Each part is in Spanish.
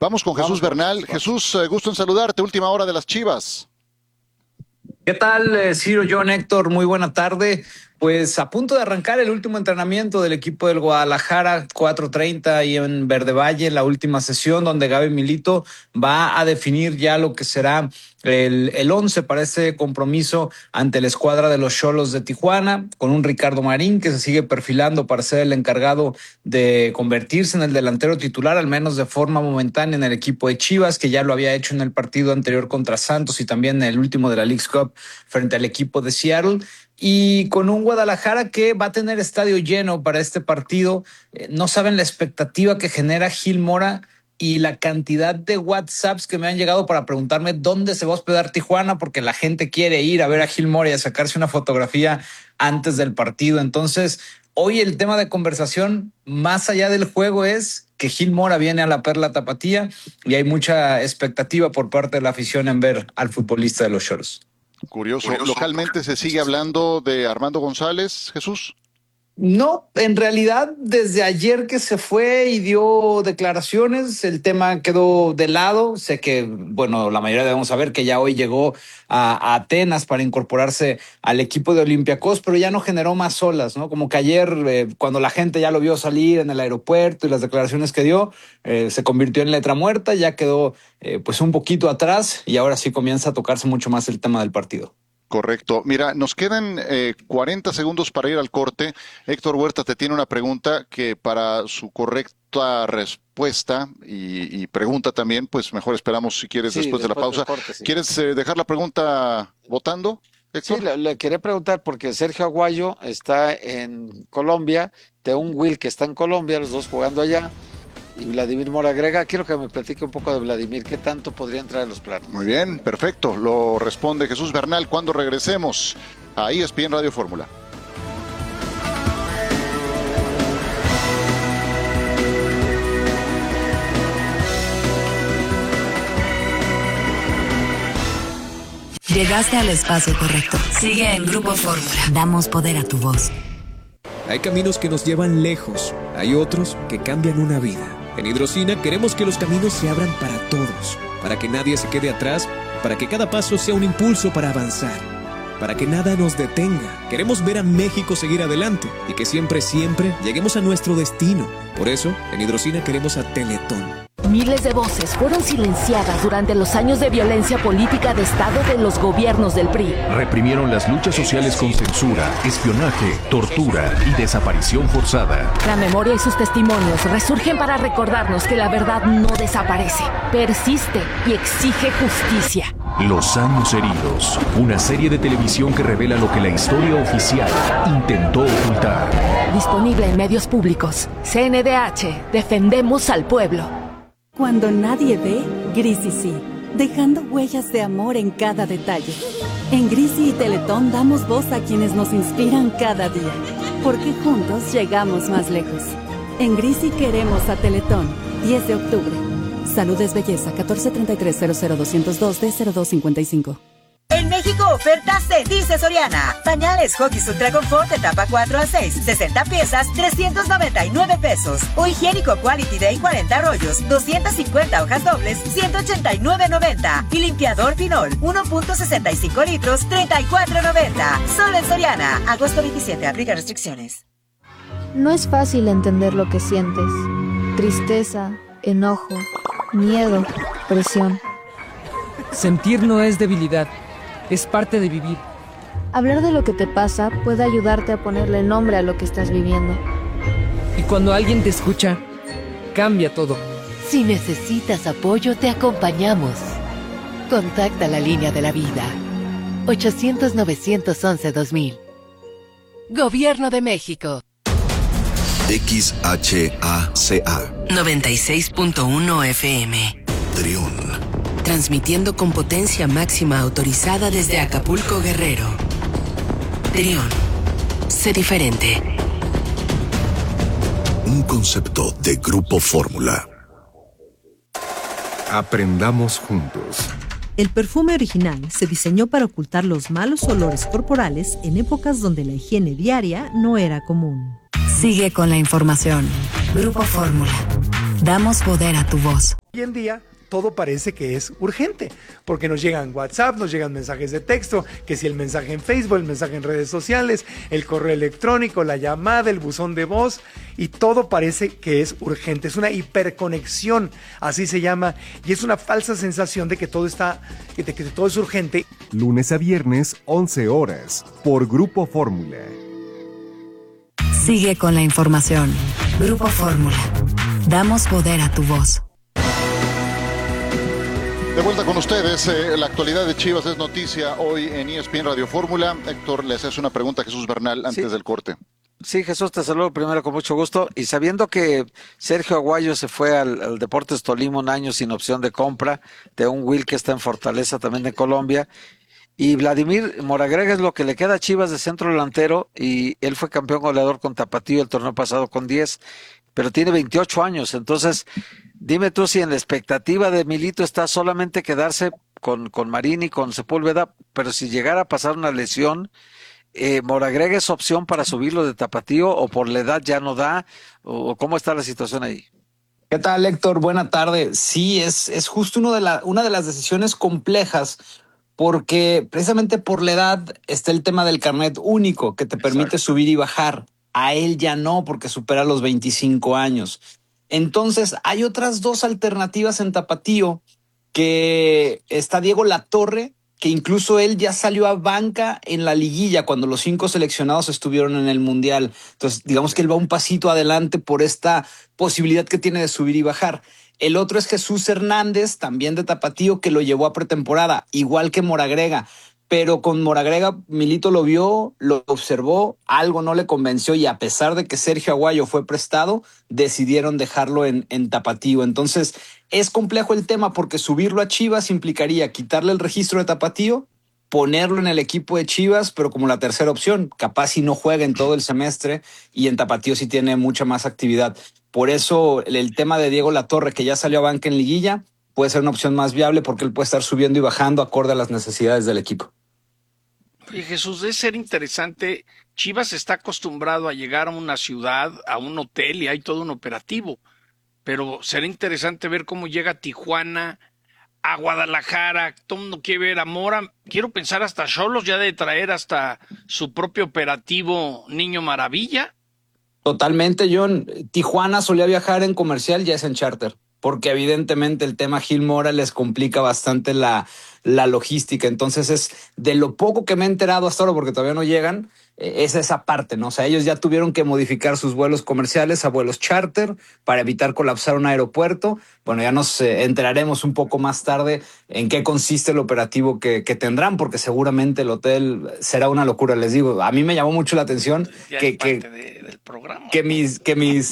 Vamos con Jesús Bernal. Jesús, gusto en saludarte. Última hora de las Chivas. ¿Qué tal, Ciro, John, Héctor? Muy buena tarde. Pues a punto de arrancar el último entrenamiento del equipo del Guadalajara, 4:30 ahí en Verde Valle, la última sesión donde Gaby Milito va a definir ya lo que será el 11 para ese compromiso ante la escuadra de los Xolos de Tijuana, con un Ricardo Marín que se sigue perfilando para ser el encargado de convertirse en el delantero titular, al menos de forma momentánea, en el equipo de Chivas, que ya lo había hecho en el partido anterior contra Santos y también en el último de la Leagues Cup frente al equipo de Seattle. Y con un Guadalajara que va a tener estadio lleno para este partido. No saben la expectativa que genera Gil Mora y la cantidad de WhatsApps que me han llegado para preguntarme dónde se va a hospedar Tijuana, porque la gente quiere ir a ver a Gil Mora y a sacarse una fotografía antes del partido. Entonces, hoy el tema de conversación, más allá del juego, es que Gil Mora viene a la Perla Tapatía y hay mucha expectativa por parte de la afición en ver al futbolista de los Xolos. Curioso. ¿Localmente se sigue hablando de Armando González, Jesús? No, en realidad desde ayer que se fue y dio declaraciones, el tema quedó de lado. Sé que, bueno, la mayoría debemos saber que ya hoy llegó a Atenas para incorporarse al equipo de Olympiacos, pero ya no generó más olas, ¿no? Como que ayer, cuando la gente ya lo vio salir en el aeropuerto y las declaraciones que dio, se convirtió en letra muerta, ya quedó pues un poquito atrás y ahora sí comienza a tocarse mucho más el tema del partido. Correcto. Mira, nos quedan 40 segundos para ir al corte. Héctor Huerta te tiene una pregunta que para su correcta respuesta y pregunta también, pues mejor esperamos si quieres después de la pausa. Corte, sí. ¿Quieres dejar la pregunta votando, Héctor? Sí, le quería preguntar porque Sergio Aguayo está en Colombia, Teun Will que está en Colombia, los dos jugando allá. Y Vladimir Mora agrega, quiero que me platique un poco de Vladimir, ¿qué tanto podría entrar en los planes? Muy bien, perfecto, lo responde Jesús Bernal cuando regresemos a ESPN Radio Fórmula. Llegaste al espacio correcto. Sigue en Grupo Fórmula. Damos poder a tu voz. Hay caminos que nos llevan lejos, hay otros que cambian una vida. En Hidrocina queremos que los caminos se abran para todos, para que nadie se quede atrás, para que cada paso sea un impulso para avanzar, para que nada nos detenga. Queremos ver a México seguir adelante y que siempre, siempre lleguemos a nuestro destino. Por eso, en Hidrocina queremos a Teletón. Miles de voces fueron silenciadas durante los años de violencia política de Estado de los gobiernos del PRI. Reprimieron las luchas sociales con censura, espionaje, tortura y desaparición forzada. La memoria y sus testimonios resurgen para recordarnos que la verdad no desaparece, persiste y exige justicia. Los años heridos, una serie de televisión que revela lo que la historia oficial intentó ocultar. Disponible en medios públicos. CNDH, defendemos al pueblo. Cuando nadie ve, Grisi sí, dejando huellas de amor en cada detalle. En Grisi y Teletón damos voz a quienes nos inspiran cada día, porque juntos llegamos más lejos. En Grisi queremos a Teletón, 10 de octubre. Salud es belleza, 1433-00202-D0255. En México, ofertas de Dice Soriana. Pañales Huggies Ultra Confort, etapa 4 a 6, 60 piezas, 399 pesos. O higiénico Quality Day, 40 rollos, 250 hojas dobles, 189.90. Y limpiador Pinol, 1.65 litros, 34.90. Solo en Soriana. Agosto 27, aplica restricciones. No es fácil entender lo que sientes. Tristeza, enojo, miedo, presión. Sentir no es debilidad. Es parte de vivir. Hablar de lo que te pasa puede ayudarte a ponerle nombre a lo que estás viviendo. Y cuando alguien te escucha, cambia todo. Si necesitas apoyo, te acompañamos. Contacta la línea de la vida. 800-911-2000. Gobierno de México. XHACA 96.1 FM. Trión. Transmitiendo con potencia máxima autorizada desde Acapulco, Guerrero. Trión. Sé diferente. Un concepto de Grupo Fórmula. Aprendamos juntos. El perfume original se diseñó para ocultar los malos olores corporales en épocas donde la higiene diaria no era común. Sigue con la información. Grupo Fórmula. Damos poder a tu voz. Hoy en día todo parece que es urgente, porque nos llegan WhatsApp, nos llegan mensajes de texto, que si el mensaje en Facebook, el mensaje en redes sociales, el correo electrónico, la llamada, el buzón de voz, y todo parece que es urgente. Es una hiperconexión, así se llama, y es una falsa sensación de que todo todo es urgente. Lunes a viernes, 11 horas, por Grupo Fórmula. Sigue con la información. Grupo Fórmula. Damos poder a tu voz. De vuelta con ustedes, la actualidad de Chivas es noticia hoy en ESPN Radio Fórmula. Héctor, le haces una pregunta a Jesús Bernal antes del corte. Sí, Jesús, te saludo primero con mucho gusto. Y sabiendo que Sergio Aguayo se fue al Deportes Tolima un año sin opción de compra, de un Will que está en Fortaleza también de Colombia, y Vladimir Moragrega es lo que le queda a Chivas de centro delantero, y él fue campeón goleador con Tapatío el torneo pasado con 10, pero tiene 28 años, entonces dime tú si en la expectativa de Milito está solamente quedarse con Marín y con Sepúlveda, pero si llegara a pasar una lesión, ¿Moragrega es opción para subirlo de Tapatío o por la edad ya no da? ¿O cómo está la situación ahí? ¿Qué tal, Héctor? Buena tarde. Sí, es justo una de las decisiones complejas, porque precisamente por la edad está el tema del carnet único que te permite subir y bajar. A él ya no, porque supera los 25 años. Entonces, hay otras dos alternativas en Tapatío, que está Diego Latorre, que incluso él ya salió a banca en la liguilla cuando los 5 seleccionados estuvieron en el Mundial. Entonces, digamos que él va un pasito adelante por esta posibilidad que tiene de subir y bajar. El otro es Jesús Hernández, también de Tapatío, que lo llevó a pretemporada, igual que Moragrega. Pero con Moragrega, Milito lo vio, lo observó, algo no le convenció, y a pesar de que Sergio Aguayo fue prestado, decidieron dejarlo en Tapatío. Entonces, es complejo el tema, porque subirlo a Chivas implicaría quitarle el registro de Tapatío, ponerlo en el equipo de Chivas, pero como la tercera opción, capaz si no juega en todo el semestre, y en Tapatío sí tiene mucha más actividad. Por eso el tema de Diego Latorre, que ya salió a banca en liguilla, puede ser una opción más viable, porque él puede estar subiendo y bajando acorde a las necesidades del equipo. Oye, Jesús, debe ser interesante. Chivas está acostumbrado a llegar a una ciudad, a un hotel, y hay todo un operativo. Pero será interesante ver cómo llega a Tijuana, a Guadalajara. Todo el mundo quiere ver a Mora. Quiero pensar hasta Xolos ya de traer hasta su propio operativo Niño Maravilla. Totalmente, John. Tijuana solía viajar en comercial, ya es en charter, porque evidentemente el tema Gil Mora les complica bastante la logística. Entonces, es de lo poco que me he enterado hasta ahora, porque todavía no llegan, es esa parte, ¿no? O sea, ellos ya tuvieron que modificar sus vuelos comerciales a vuelos charter para evitar colapsar un aeropuerto. Bueno, ya nos enteraremos un poco más tarde en qué consiste el operativo que tendrán, porque seguramente el hotel será una locura. Les digo, a mí me llamó mucho la atención del programa, que mis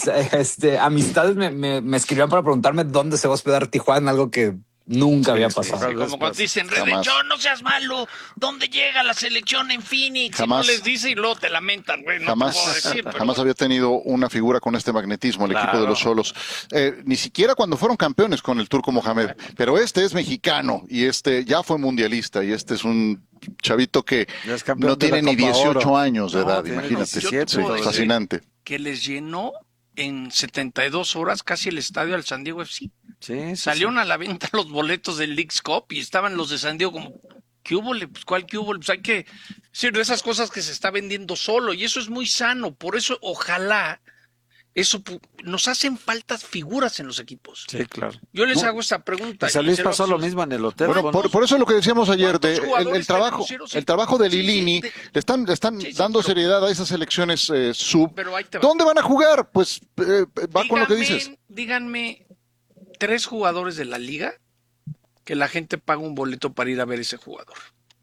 amistades me escribían para preguntarme dónde se va a hospedar Tijuana, algo que nunca había pasado. Sí, como cuando dicen, John, no seas malo, ¿dónde llega la selección en Phoenix? Jamás, y no les dice y luego te lamentan, güey. No jamás había tenido una figura con este magnetismo el equipo de los Xolos. Ni siquiera cuando fueron campeones con el Turco Mohamed. Pero este es mexicano y este ya fue mundialista, y este es un chavito que no tiene ni 18 años de edad, imagínate. Sí, fascinante. Que les llenó en 72 horas casi el estadio al San Diego FC. Sí, salieron a la venta los boletos del Leagues Cup y estaban los de San Diego como, ¿qué hubo? Pues, ¿cuál qué hubo? Pues hay que decir de esas cosas que se está vendiendo solo, y eso es muy sano. Por eso, ojalá, eso nos hacen faltas figuras en los equipos. Sí, claro. Yo les hago esta pregunta. Y San Luis pasó lo mismo en el hotel. Bueno, por eso es lo que decíamos ayer, el trabajo de Lilini, le están dando seriedad a esas elecciones sub. ¿Dónde van a jugar? Pues va con lo que dices. Díganme 3 jugadores de la liga que la gente paga un boleto para ir a ver ese jugador.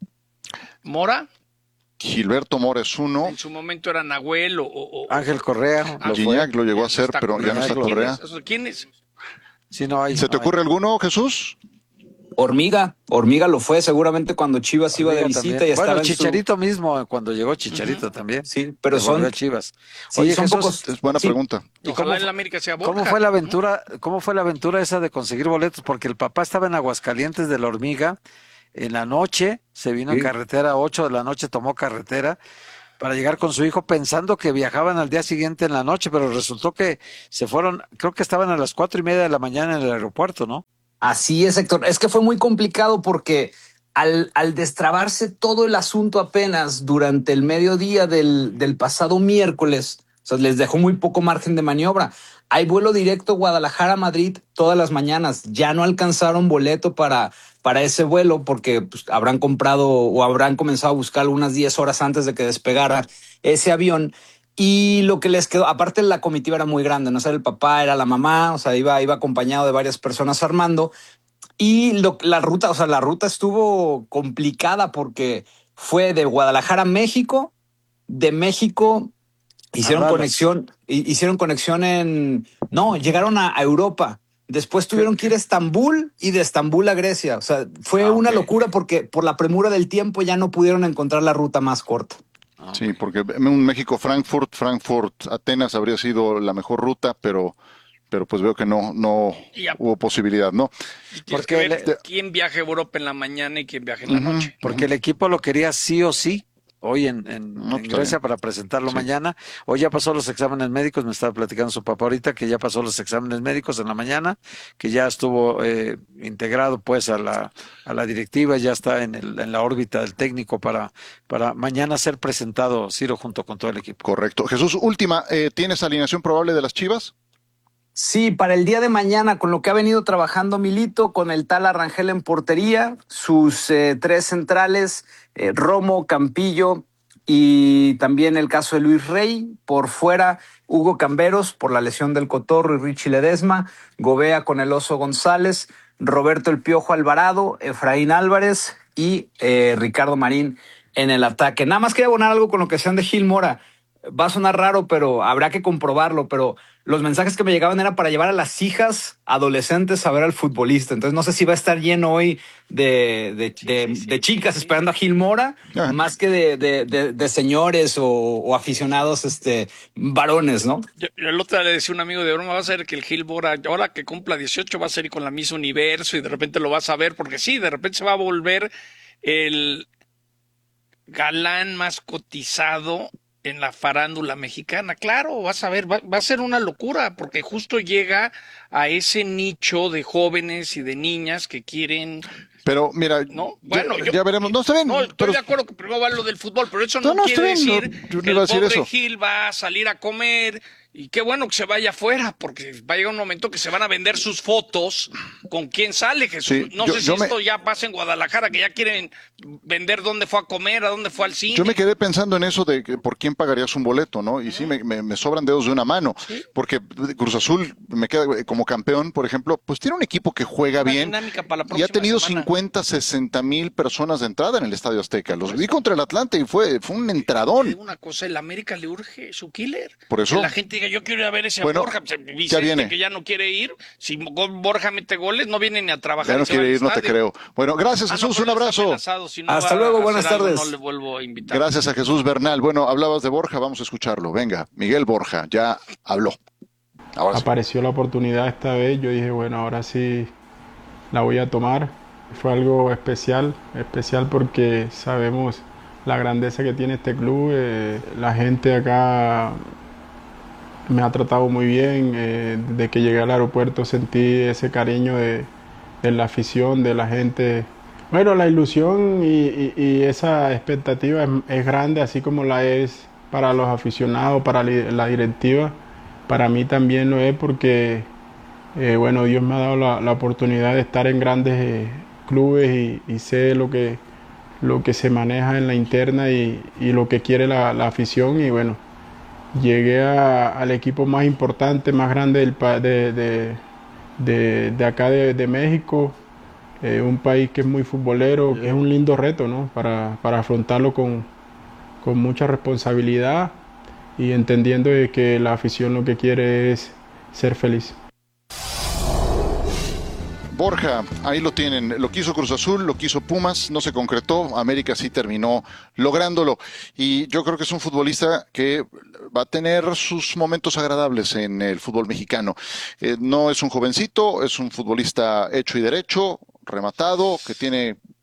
Mora. Gilberto Mora es uno. En su momento era Nahuel o Ángel Correa. Gignac lo llegó a hacer, pero ya no está Correa. ¿Quién es? Sí, no hay, ¿Se te ocurre alguno, Jesús? Hormiga lo fue seguramente cuando Chivas iba de visita también. Y estaba bueno, Chicharito mismo, cuando llegó Chicharito también. Sí, pero son Chivas. Sí, oye, son Jesús, pocos. Es buena pregunta. ¿Y cómo en la América sea Borja? ¿Cómo fue la aventura esa de conseguir boletos? Porque el papá estaba en Aguascalientes de la Hormiga, en la noche, se vino en carretera, 8 de la noche tomó carretera, para llegar con su hijo pensando que viajaban al día siguiente en la noche, pero resultó que se fueron, creo que estaban a las 4:30 de la mañana en el aeropuerto, ¿no? Así es, Héctor. Es que fue muy complicado porque al destrabarse todo el asunto apenas durante el mediodía del pasado miércoles, o sea, les dejó muy poco margen de maniobra. Hay vuelo directo Guadalajara-Madrid todas las mañanas. Ya no alcanzaron boleto para ese vuelo porque pues, habrán comprado o habrán comenzado a buscar algunas 10 horas antes de que despegara ese avión. Y lo que les quedó, aparte la comitiva era muy grande, no era el papá, era la mamá, o sea, iba acompañado de varias personas armando. Y la ruta estuvo complicada porque fue de Guadalajara a México, de México hicieron conexión llegaron a Europa. Después tuvieron que ir a Estambul y de Estambul a Grecia. O sea, fue una locura porque por la premura del tiempo ya no pudieron encontrar la ruta más corta. Sí, porque un México-Frankfurt, Frankfurt-Atenas habría sido la mejor ruta, pero pues veo que no hubo posibilidad, ¿no? Porque quién viaja a Europa en la mañana y quién viaja en la noche. Porque el equipo lo quería sí o sí hoy en Grecia para presentarlo mañana. Hoy ya pasó los exámenes médicos, me estaba platicando su papá ahorita que ya pasó los exámenes médicos en la mañana, que ya estuvo integrado pues a la directiva, ya está en la órbita del técnico para mañana ser presentado Ciro junto con todo el equipo. Correcto. Jesús, última, ¿tienes alineación probable de las Chivas? Sí, para el día de mañana, con lo que ha venido trabajando Milito, con el tal Arrangel en portería, sus 3 centrales, Romo, Campillo y también el caso de Luis Rey. Por fuera, Hugo Camberos por la lesión del Cotorro y Richie Ledesma, Gobea con el Oso González, Roberto El Piojo Alvarado, Efraín Álvarez y Ricardo Marín en el ataque. Nada más quería abonar algo con lo que decían de Gil Mora. Va a sonar raro, pero habrá que comprobarlo, pero los mensajes que me llegaban eran para llevar a las hijas adolescentes a ver al futbolista. Entonces no sé si va a estar lleno hoy de chicas esperando a Gil Mora, más que de señores o aficionados varones, ¿no? Yo el otro día le decía a un amigo de broma, va a ser que el Gil Mora, ahora que cumpla 18, va a ser con la Miss Universo y de repente lo vas a ver, porque sí, de repente se va a volver el galán más cotizado en la farándula mexicana. Claro, vas a ver, va a ser una locura, porque justo llega a ese nicho de jóvenes y de niñas que quieren... Pero mira, ya veremos. No, está bien. No, estoy de acuerdo que primero va lo del fútbol, pero eso no quiere decir que el pobre Gil va a salir a comer. Y qué bueno que se vaya afuera, porque va a llegar un momento que se van a vender sus fotos con quién sale, Jesús. Sí, no sé si esto ya pasa en Guadalajara, que ya quieren vender dónde fue a comer, a dónde fue al cine. Yo me quedé pensando en eso de que por quién pagarías un boleto, ¿no? Y sí, me sobran dedos de una mano, porque Cruz Azul me queda como campeón, por ejemplo, pues tiene un equipo que juega bien y ha tenido 50, 60 mil personas de entrada en el Estadio Azteca. Los vi contra el Atlante y fue un entradón. Una cosa, el América le urge su killer. Por eso. Que la gente diga, yo quiero ir a ver ese Borja, Vicente, que ya no quiere ir. Si Borja mete goles, no viene ni a trabajar. Ya no quiere ir, no te creo. Bueno, gracias, Jesús, un abrazo. Hasta luego, buenas tardes. No le vuelvo a invitar. Gracias a Jesús Bernal. Bueno, hablabas de Borja, vamos a escucharlo. Venga, Miguel Borja, ya habló. Apareció la oportunidad esta vez, yo dije, bueno, ahora sí la voy a tomar. Fue algo especial porque sabemos la grandeza que tiene este club. La gente acá me ha tratado muy bien. Desde que llegué al aeropuerto sentí ese cariño de la afición, de la gente. Bueno, la ilusión y esa expectativa es grande, así como la es para los aficionados, para la directiva. Para mí también lo es porque, bueno, Dios me ha dado la oportunidad de estar en grandes clubes y sé lo que se maneja en la interna y lo que quiere la afición. Y bueno, llegué al equipo más importante, más grande de acá de México, un país que es muy futbolero. Es un lindo reto, ¿no? Para afrontarlo con mucha responsabilidad y entendiendo de que la afición lo que quiere es ser feliz. Borja, ahí lo tienen, lo quiso Cruz Azul, lo quiso Pumas, no se concretó, América sí terminó lográndolo, y yo creo que es un futbolista que va a tener sus momentos agradables en el fútbol mexicano. No es un jovencito, es un futbolista hecho y derecho, rematado, que tiene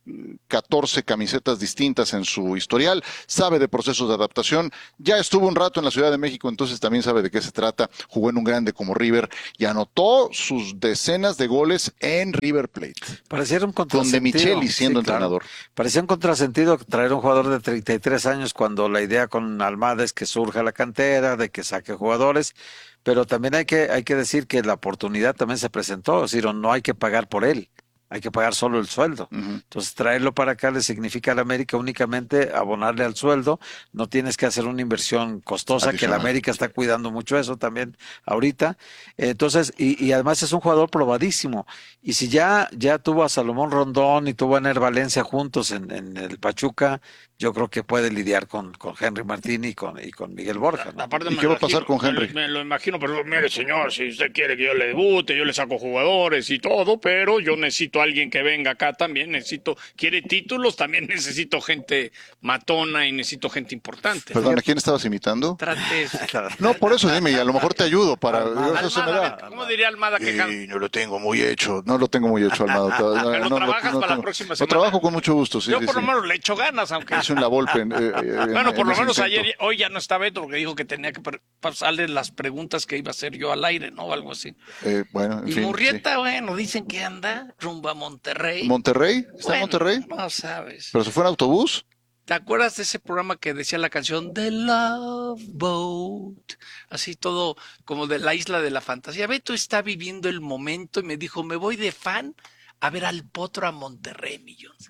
14 camisetas distintas en su historial, sabe de procesos de adaptación, ya estuvo un rato en la Ciudad de México, entonces también sabe de qué se trata, jugó en un grande como River y anotó sus decenas de goles en River Plate. Pareciera un contrasentido. Con De Micheli siendo entrenador. Claro. Parecía un contrasentido traer un jugador de 33 años cuando la idea con Almada es que surja la cantera, de que saque jugadores, pero también hay que decir que la oportunidad también se presentó, es decir, no hay que pagar por él. Hay que pagar solo el sueldo. Entonces, traerlo para acá le significa al América únicamente abonarle al sueldo. No tienes que hacer una inversión costosa, que el América está cuidando mucho eso también ahorita. Entonces, y además es un jugador probadísimo. Y si ya tuvo a Salomón Rondón y tuvo a Ener Valencia juntos en el Pachuca, yo creo que puede lidiar con Henry Martín y con Miguel Borja, ¿no? Aparte, ¿Y qué va a pasar con Henry? Me lo imagino, pero mire, señor, si usted quiere que yo le debute, yo le saco jugadores y todo, pero yo necesito a alguien que venga acá también, quiere títulos, también necesito gente matona y necesito gente importante. Perdón, ¿a quién estabas imitando? Trates. No, por eso dime, y a lo mejor te ayudo para... Almada, ¿cómo diría Almada que no lo tengo muy hecho, Almada. Pero lo trabajas para la próxima semana. Lo trabajo con mucho gusto, sí. Yo por lo menos le echo ganas, aunque... Hice una Volpe. Bueno, por lo menos hoy ya no está Beto, porque dijo que tenía que pasarle las preguntas que iba a hacer yo al aire, ¿no? Algo así. Bueno, en y fin, Murrieta, sí. bueno, dicen que anda rumbo a Monterrey. ¿Monterrey? ¿Está en Monterrey? No sabes. ¿Pero se fue en autobús? ¿Te acuerdas de ese programa que decía la canción The Love Boat? Así todo como de la isla de la fantasía. Beto está viviendo el momento y me dijo, me voy de fan a ver al Potro a Monterrey, Millones.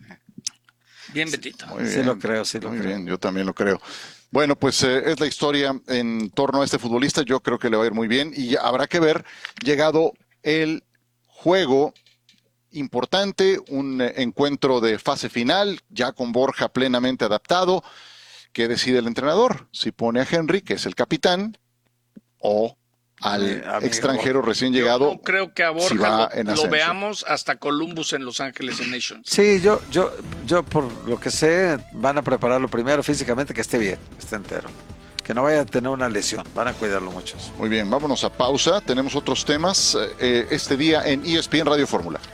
Bien, Betito. Muy bien. Sí lo creo, Muy bien, yo también lo creo. Bueno, pues es la historia en torno a este futbolista. Yo creo que le va a ir muy bien y habrá que ver, llegado el juego importante, un encuentro de fase final, ya con Borja plenamente adaptado, que decide el entrenador, si pone a Henry, que es el capitán, o al extranjero recién llegado. Yo no creo que a Borja si va lo veamos hasta Columbus en Los Ángeles en Nations. Sí, yo por lo que sé, van a prepararlo primero físicamente, que esté bien, que esté entero. Que no vaya a tener una lesión, van a cuidarlo mucho. Muy bien, vámonos a pausa, tenemos otros temas este día en ESPN Radio Fórmula.